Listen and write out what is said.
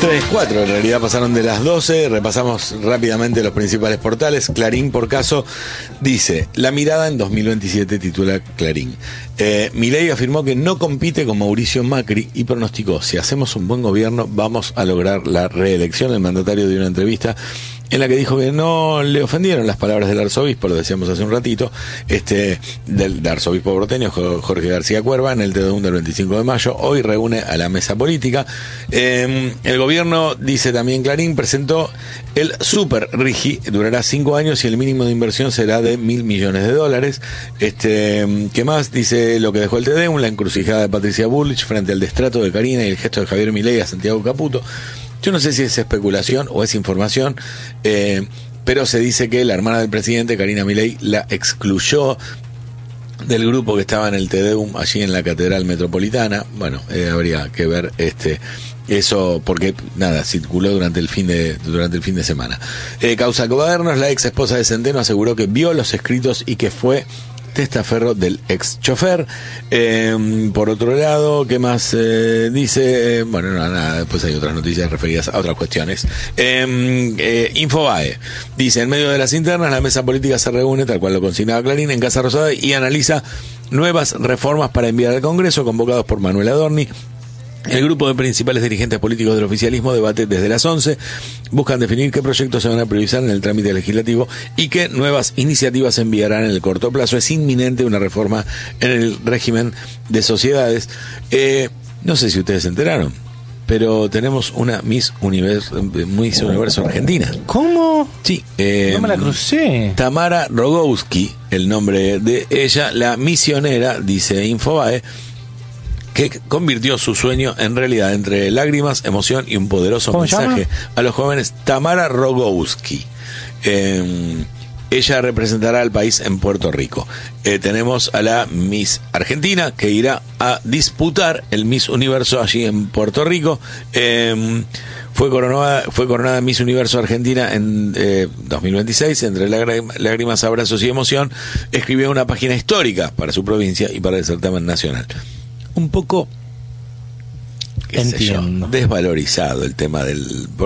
3:04, en realidad pasaron de las 12. Repasamos rápidamente los principales portales. Clarín, por caso, dice: La mirada en 2027, titula Clarín. Milei afirmó que no compite con Mauricio Macri y pronosticó: si hacemos un buen gobierno vamos a lograr la reelección. El mandatario dio una entrevista en la que dijo que no le ofendieron las palabras del arzobispo, lo decíamos hace un ratito, del arzobispo porteño Jorge García Cuerva, en el TDUM del 25 de mayo. Hoy reúne a la mesa política. El gobierno, dice también Clarín, presentó el Super RIGI, durará 5 años y el mínimo de inversión será de $1.000 millones. ¿Qué más? Dice lo que dejó el TDUM, la encrucijada de Patricia Bullrich frente al destrato de Karina y el gesto de Javier Milei a Santiago Caputo. Yo no sé si es especulación o es información, pero se dice que la hermana del presidente, Karina Milei, la excluyó del grupo que estaba en el TDUM allí en la Catedral Metropolitana. Bueno, habría que ver eso, porque nada, circuló durante el fin de semana. Causa Cuadernos, la ex esposa de Centeno aseguró que vio los escritos y que fue testaferro del ex chofer. Por otro lado, ¿qué más dice? Bueno, nada, después hay otras noticias referidas a otras cuestiones. Infobae dice: en medio de las internas, la mesa política se reúne, tal cual lo consignaba Clarín, en Casa Rosada y analiza nuevas reformas para enviar al Congreso, convocados por Manuel Adorni. El grupo de principales dirigentes políticos del oficialismo debate desde las 11, buscan definir qué proyectos se van a priorizar en el trámite legislativo y qué nuevas iniciativas se enviarán en el corto plazo. Es inminente una reforma en el régimen de sociedades. No sé si ustedes se enteraron, pero tenemos una Miss Universo Argentina. ¿Cómo? Sí. No me la crucé. Tamara Rogowski, el nombre de ella, la misionera, dice Infobae, que convirtió su sueño en realidad entre lágrimas, emoción y un poderoso mensaje a los jóvenes. Tamara Rogowski. Ella representará al país en Puerto Rico. Tenemos a la Miss Argentina, que irá a disputar el Miss Universo allí en Puerto Rico. Fue coronada Miss Universo Argentina en 2026, entre lágrimas, abrazos y emoción. Escribió una página histórica para su provincia y para el certamen nacional. Un poco, desvalorizado el tema del